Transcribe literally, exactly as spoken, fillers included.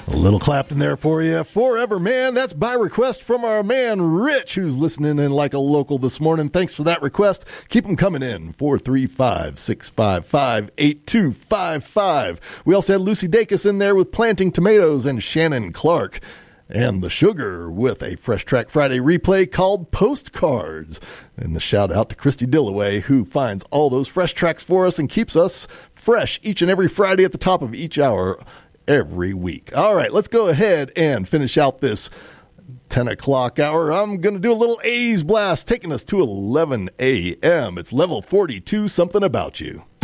A little Clapton there for you. Forever Man, that's by request from our man Rich, who's listening in like a local this morning. Thanks for that request. Keep them coming in. four three five, six five five, eight two five five. We also had Lucy Dacus in there with Planting Tomatoes and Shannon Clark. And The Sugar with a Fresh Track Friday replay called Postcards. And the shout out to Christy Dillaway, who finds all those fresh tracks for us and keeps us fresh each and every Friday at the top of each hour every week. All right, let's go ahead and finish out this ten o'clock hour. I'm going to do a little eighties blast, taking us to eleven a.m. It's Level forty-two, Something About You.